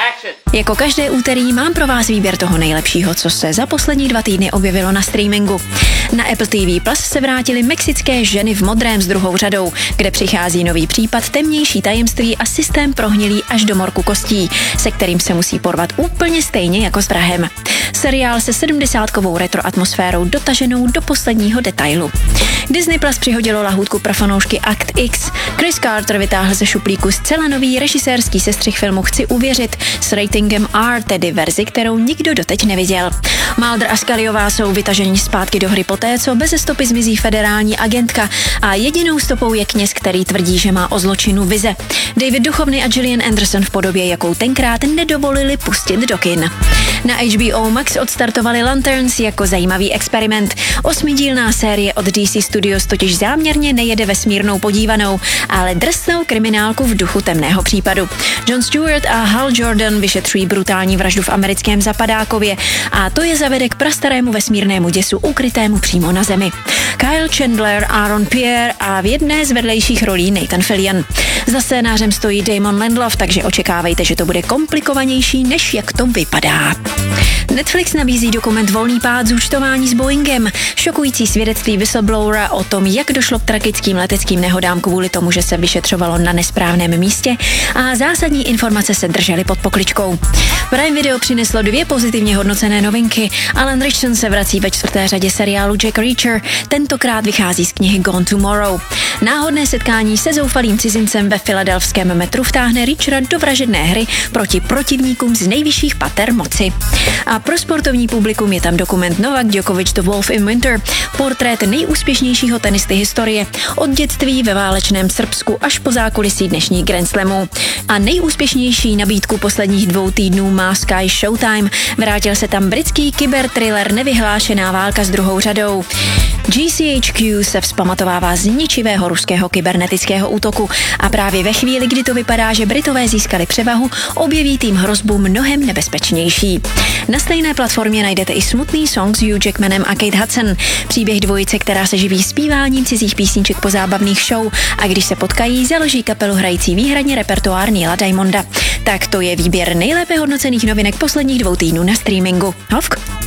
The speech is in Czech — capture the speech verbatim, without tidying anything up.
Jako každé úterý mám pro vás výběr toho nejlepšího, co se za poslední dva týdny objevilo na streamingu. Na Apple T V Plus se vrátily Mexické ženy v modrém s druhou řadou, kde přichází nový případ, temnější tajemství a systém prohnilý až do morku kostí, se kterým se musí porvat úplně stejně jako s vrahem. Seriál se sedmdesátkovou retro atmosférou dotaženou do posledního detailu. Disney Plus přihodilo lahůdku pro fanoušky Akt X. Chris Carter vytáhl ze šuplíku zcela nový režisérský sestřih filmu Chci uvěřit s ratingem R, tedy verzi, kterou nikdo doteď neviděl. Mulder a Scullyová jsou vytaženi zpátky do hry poté, co beze stopy zmizí federální agentka a jedinou stopou je kněz, který tvrdí, že má o zločinu vize. David Duchovny a Gillian Anderson v podobě, jakou tenkrát nedovolili pustit do kin. Na H B O Max odstartovali Lanterns jako zajímavý experiment. Osmidílná série od D C Studios totiž záměrně nejede vesmírnou podívanou, ale drsnou kriminálku v duchu temného případu. Jon Stewart a Hal Jordan vyšetřují brutální vraždu v americkém Zapadákově a to je zavede k prastarému vesmírnému děsu ukrytému přímo na Zemi. Kyle Chandler, Aaron Pierre a v jedné z vedlejších rolí Nathan Fillion. Za scénářem stojí Damon Lindelof, takže očekávejte, že to bude komplikovanější, než jak to vypadá. Netflix nabízí dokument Volný pád zúčtování s Boeingem. Šokující svědectví whistleblowera o tom, jak došlo k tragickým leteckým nehodám kvůli tomu, že se vyšetřovalo na nesprávném místě a zásadní informace se držely pod pokličkou. Prime Video přineslo dvě pozitivně hodnocené novinky. Alan Ritchson se vrací ve čtvrté řadě seriálu Jack Reacher, tentokrát vychází z knihy Gone Tomorrow. Náhodné setkání se zoufalým cizincem ve filadelfském metru vtáhne Reachera do vražedné hry proti protivníkům z nejvyšších pater moci. A pro sportovní publikum je tam dokument Novak Djokovic The Wolf in Winter, portrét nejúspěšnějšího tenisty historie, od dětství ve válečném Srbsku až po zákulisí dnešních Grand Slamů. A nejúspěšnější nabídku posledních dvou týdnů má Sky Showtime. Vrátil se tam britský kyberthriller Nevyhlášená válka s druhou řadou. G C H Q se vzpamatovává z ničivého ruského kybernetického útoku a právě ve chvíli, kdy to vypadá, že Britové získali převahu, objeví tým hrozbu mnohem nebezpečnější. Na stejné platformě najdete i smutný song s Hugh Jackmanem a Kate Hudson, příběh dvojice, která se živí zpíváním cizích písniček po zábavných show a když se potkají, založí kapelu hrající výhradně repertoár Neila Diamonda. Tak to je výběr nejlépe hodnocených novinek posledních dvou týdnů na streamingu. Hovk!